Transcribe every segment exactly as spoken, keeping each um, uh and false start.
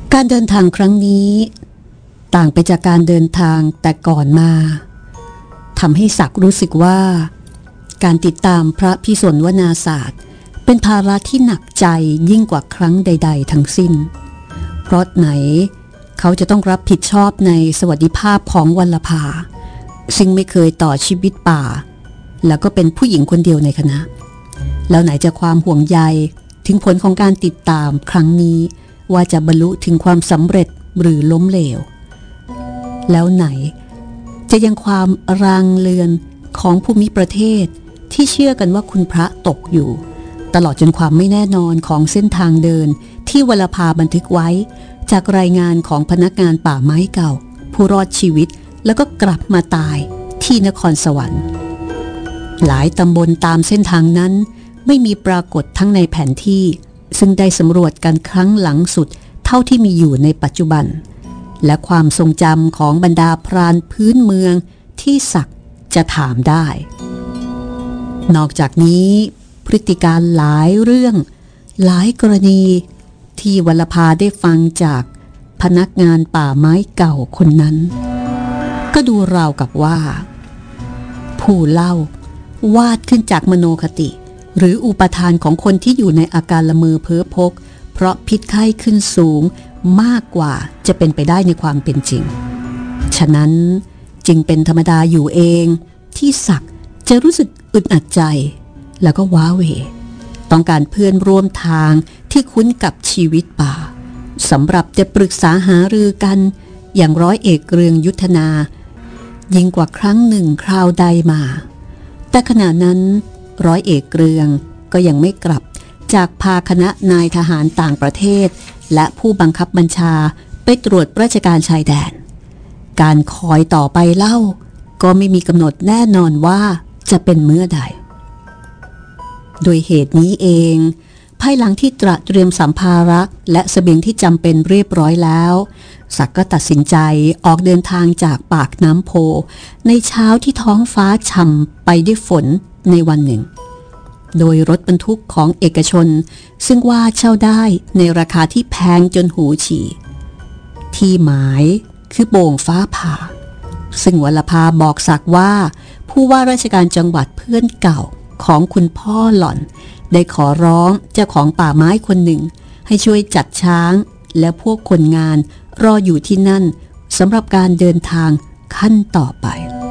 การเดินทางครั้งนี้ต่างไปจากการเดินทางแต่ก่อนมาทำให้ศักดิ์รู้สึกว่าการติดตามพระพิสนวนาศาสตร์เป็นภาระที่หนักใจยิ่งกว่าครั้งใดๆทั้งสิ้นเพราะไหนเขาจะต้องรับผิดชอบในสวัสดิภาพของวัลภาซึ่งไม่เคยต่อชีวิตป่าแล้วก็เป็นผู้หญิงคนเดียวในคณะแล้วไหนจะความห่วงใยถึงผลของการติดตามครั้งนี้ว่าจะบรรลุถึงความสำเร็จหรือล้มเหลวแล้วไหนจะยังความรางเลือนของภูมิประเทศที่เชื่อกันว่าคุณพระตกอยู่ตลอดจนความไม่แน่นอนของเส้นทางเดินที่วลภาบันทึกไว้จากรายงานของพนักงานป่าไม้เก่าผู้รอดชีวิตแล้วก็กลับมาตายที่นครสวรรค์หลายตำบลตามเส้นทางนั้นไม่มีปรากฏทั้งในแผนที่ซึ่งได้สำรวจกันครั้งหลังสุดเท่าที่มีอยู่ในปัจจุบันและความทรงจำของบรรดาพรานพื้นเมืองที่ศักดิ์จะถามได้นอกจากนี้พฤติการหลายเรื่องหลายกรณีที่วลภาได้ฟังจากพนักงานป่าไม้เก่าคนนั้นก็ดูราวกับว่าผู้เล่าวาดขึ้นจากมโนคติหรืออุปทานของคนที่อยู่ในอาการละเมอเพ้อพกเพราะพิษไข้ขึ้นสูงมากกว่าจะเป็นไปได้ในความเป็นจริงฉะนั้นจึงเป็นธรรมดาอยู่เองที่ศักดิ์จะรู้สึกอึดอัดใจแล้วก็ว้าเหวต้องการเพื่อนร่วมทางที่คุ้นกับชีวิตป่าสำหรับจะปรึกษาหารือกันอย่างร้อยเอกเรืองยุทธนายิ่งกว่าครั้งหนึ่งคราวใดมาแต่ขณะนั้นร้อยเอกเรืองก็ยังไม่กลับจากพาคณะนายทหารต่างประเทศและผู้บังคับบัญชาไปตรวจราชการชายแดนการคอยต่อไปเล่าก็ไม่มีกำหนดแน่นอนว่าจะเป็นเมื่อใดโดยเหตุนี้เองภายหลังที่ตระเตรียมสัมภาระและเสบียงที่จำเป็นเรียบร้อยแล้วศักดิ์ก็ตัดสินใจออกเดินทางจากปากน้ำโพในเช้าที่ท้องฟ้าฉ่ำไปด้วยฝนในวันหนึ่งโดยรถบรรทุกของเอกชนซึ่งว่าเช่าได้ในราคาที่แพงจนหูฉี่ที่หมายคือโป่งฟ้าผ่าซึ่งวลภาบอกศักดิ์ว่าผู้ว่าราชการจังหวัดเพื่อนเก่าของคุณพ่อหล่อนได้ขอร้องเจ้าของป่าไม้คนหนึ่งให้ช่วยจัดช้างและพวกคนงานรออยู่ที่นั่นสำหรับการเดินทางขั้นต่อไป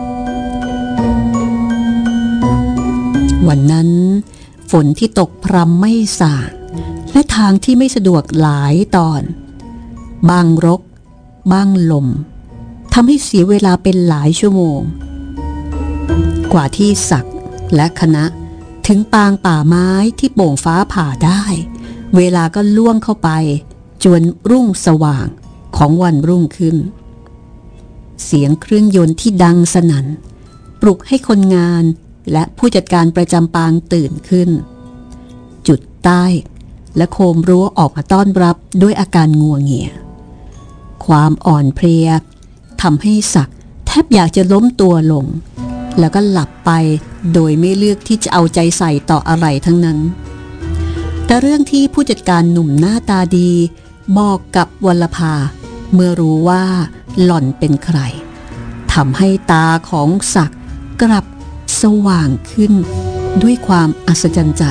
วันนั้นฝนที่ตกพรำไม่สาดและทางที่ไม่สะดวกหลายตอนบางรกบ้างลมทำให้เสียเวลาเป็นหลายชั่วโมงกว่าที่ศักดิ์และคณะถึงปางป่าไม้ที่โป่งฟ้าผ่าได้เวลาก็ล่วงเข้าไปจวนรุ่งสว่างของวันรุ่งขึ้นเสียงเครื่องยนต์ที่ดังสนั่นปลุกให้คนงานและผู้จัดการประจำปางตื่นขึ้นจุดใต้และโคมรั้วออกมาต้อนรับด้วยอาการงัวเงียความอ่อนเพลียทำให้ศักดิ์แทบอยากจะล้มตัวลงแล้วก็หลับไปโดยไม่เลือกที่จะเอาใจใส่ต่ออะไรทั้งนั้นแต่เรื่องที่ผู้จัดการหนุ่มหน้าตาดีบอกกับวลภาเมื่อรู้ว่าหล่อนเป็นใครทำให้ตาของศักดิ์กลับสว่างขึ้นด้วยความอัศจรรย์ใจ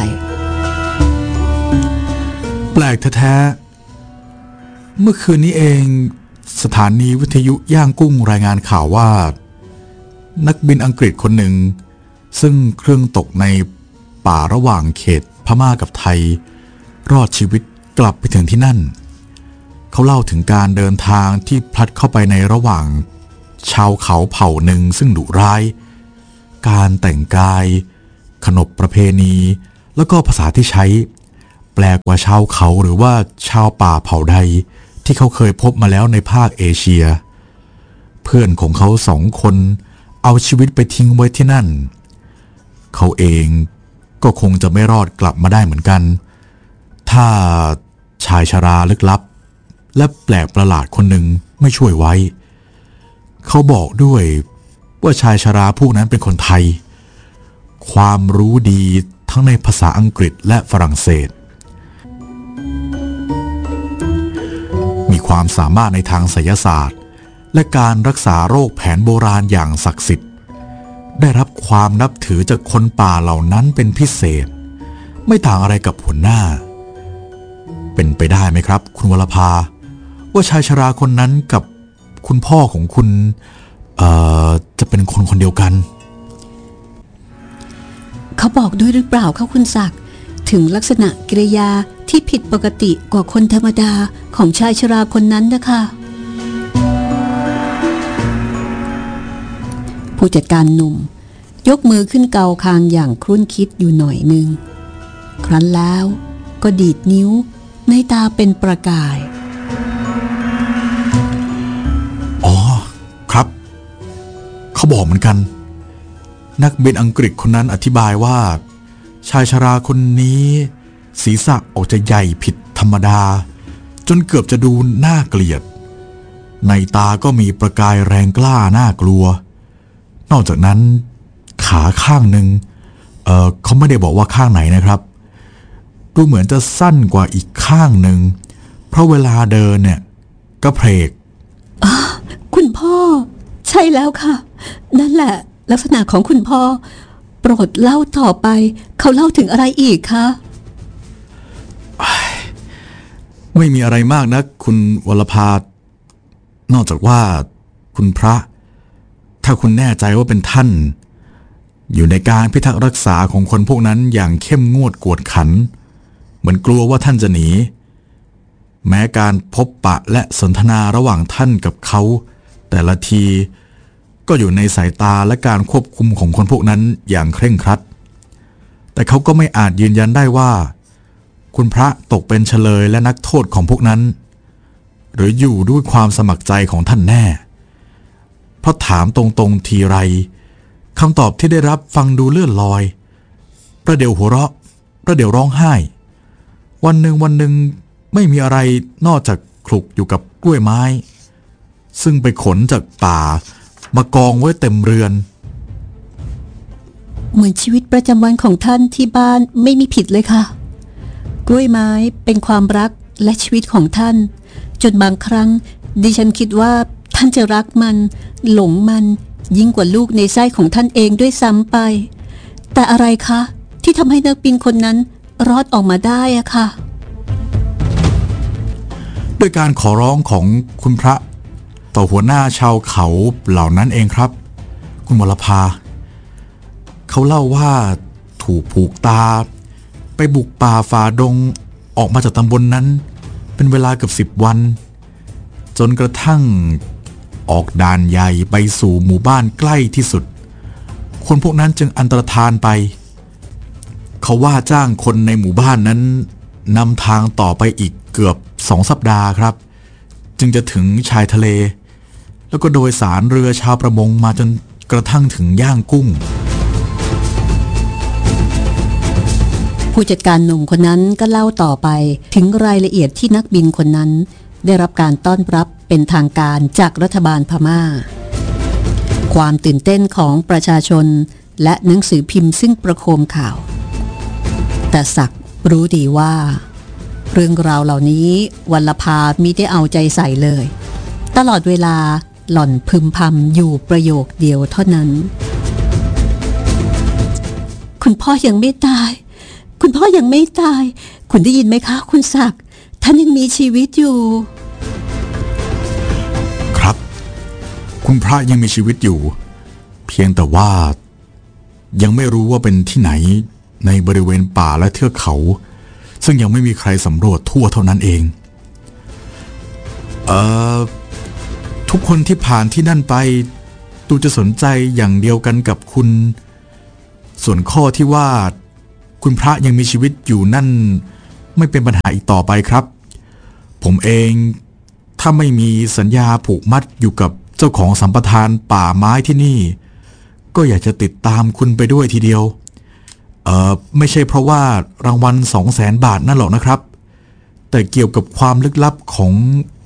แปลกแท้ๆเมื่อคืนนี้เองสถานีวิทยุย่างกุ้งรายงานข่าวว่านักบินอังกฤษคนหนึ่งซึ่งเครื่องตกในป่าระหว่างเขตพม่ากับไทยรอดชีวิตกลับไปถึงที่นั่นเขาเล่าถึงการเดินทางที่พลัดเข้าไปในระหว่างชาวเขาเผ่าหนึ่งซึ่งดุร้ายการแต่งกายขนบประเพณีแล้วก็ภาษาที่ใช้แปลกกว่าชาวเขาหรือว่าชาวป่าเผ่าใดที่เขาเคยพบมาแล้วในภาคเอเชียเพื่อนของเขาสองคนเอาชีวิตไปทิ้งไว้ที่นั่นเขาเองก็คงจะไม่รอดกลับมาได้เหมือนกันถ้าชายชราลึกลับและแปลกประหลาดคนหนึ่งไม่ช่วยไว้เขาบอกด้วยว่าชายชราพวกนั้นเป็นคนไทยความรู้ดีทั้งในภาษาอังกฤษและฝรั่งเศสมีความสามารถในทางไสยศาสตร์และการรักษาโรคแผนโบราณอย่างศักดิ์สิทธิ์ได้รับความนับถือจากคนป่าเหล่านั้นเป็นพิเศษไม่ต่างอะไรกับหัวหน้าเป็นไปได้ไหมครับคุณวรภาว่าชายชราคนนั้นกับคุณพ่อของคุณเอ่อจะเป็นคนคนเดียวกันเขาบอกด้วยหรือเปล่าคะคุณศักดิ์ถึงลักษณะกิริยาที่ผิดปกติกว่าคนธรรมดาของชายชราคนนั้นนะคะผู้จัดการหนุ่มยกมือขึ้นเกาคางอย่างครุ่นคิดอยู่หน่อยหนึ่งครั้นแล้วก็ดีดนิ้วในตาเป็นประกายอ๋อครับเขาบอกเหมือนกันนักบินอังกฤษคนนั้นอธิบายว่าชายชราคนนี้ศีรษะออกจะใหญ่ผิดธรรมดาจนเกือบจะดูน่าเกลียดในตาก็มีประกายแรงกล้าน่ากลัวนอกจากนั้นขาข้างหนึ่งเออเขาไม่ได้บอกว่าข้างไหนนะครับดูเหมือนจะสั้นกว่าอีกข้างหนึ่งเพราะเวลาเดินเนี่ยก็เพลกคุณพ่อใช่แล้วค่ะนั่นแหละลักษณะของคุณพ่อโปรดเล่าต่อไปเขาเล่าถึงอะไรอีกคะไม่มีอะไรมากนะคุณวรภานอกจากว่าคุณพระถ้าคุณแน่ใจว่าเป็นท่านอยู่ในการพิทักษ์รักษาของคนพวกนั้นอย่างเข้มงวดกวดขันเหมือนกลัวว่าท่านจะหนีแม้การพบปะและสนทนาระหว่างท่านกับเขาแต่ละทีก็อยู่ในสายตาและการควบคุมของคนพวกนั้นอย่างเคร่งครัดแต่เขาก็ไม่อาจยืนยันได้ว่าคุณพระตกเป็นเฉลยและนักโทษของพวกนั้นหรืออยู่ด้วยความสมัครใจของท่านแน่เพราะถามตรงๆทีไรคำตอบที่ได้รับฟังดูเลื่อนลอยประเดี๋ยวหัวเราะประเดี๋ยวร้องไห้วันหนึ่งวันหนึ่งไม่มีอะไรนอกจากคลุกอยู่กับกล้วยไม้ซึ่งไปขนจากป่ามากองไว้เต็มเรือนเหมือนชีวิตประจำวันของท่านที่บ้านไม่มีผิดเลยค่ะกล้วยไม้เป็นความรักและชีวิตของท่านจนบางครั้งดิฉันคิดว่าท่านจะรักมันหลงมันยิ่งกว่าลูกในไส้ของท่านเองด้วยซ้ำไปแต่อะไรคะที่ทำให้นักบินคนนั้นรอดออกมาได้อะค่ะด้วยการขอร้องของคุณพระต่อหัวหน้าชาวเขาเหล่านั้นเองครับคุณวรภาเขาเล่าว่าถูกผูกตาไปบุกป่าฝ่าดงออกมาจากตำบล น, นั้นเป็นเวลาเกือบสิบวันจนกระทั่งออกด่านใหญ่ไปสู่หมู่บ้านใกล้ที่สุดคนพวกนั้นจึงอันตรธานไปเขาว่าจ้างคนในหมู่บ้านนั้นนำทางต่อไปอีกเกือบสองสัปดาห์ครับจึงจะถึงชายทะเลแล้วก็โดยสารเรือชาวประมงมาจนกระทั่งถึงย่างกุ้งผู้จัดการหนุ่มคนนั้นก็เล่าต่อไปถึงรายละเอียดที่นักบินคนนั้นได้รับการต้อนรับเป็นทางการจากรัฐบาลพม่าความตื่นเต้นของประชาชนและหนังสือพิมพ์ซึ่งประโคมข่าวแต่ศักดิ์รู้ดีว่าเรื่องราวเหล่านี้วัลภามิได้เอาใจใส่เลยตลอดเวลาหล่อนพึมพำอยู่ประโยคเดียวเท่านั้นคุณพ่อยังไม่ตายคุณพ่อยังไม่ตายคุณได้ยินไหมคะคุณศักดิ์ท่านยังมีชีวิตอยู่ครับคุณพระยังมีชีวิตอยู่เพียงแต่ว่ายังไม่รู้ว่าเป็นที่ไหนในบริเวณป่าและเทือกเขาซึ่งยังไม่มีใครสำรวจทั่วเท่านั้นเองเอ่อทุกคนที่ผ่านที่นั่นไปตูจะสนใจอย่างเดียวกันกับคุณส่วนข้อที่ว่าคุณพระยังมีชีวิตอยู่นั่นไม่เป็นปัญหาอีกต่อไปครับผมเองถ้าไม่มีสัญญาผูกมัดอยู่กับเจ้าของสัมปทานป่าไม้ที่นี่ก็อยากจะติดตามคุณไปด้วยทีเดียวเอ่อไม่ใช่เพราะว่ารางวัล สองแสน บาทนั่นหรอกนะครับแต่เกี่ยวกับความลึกลับของ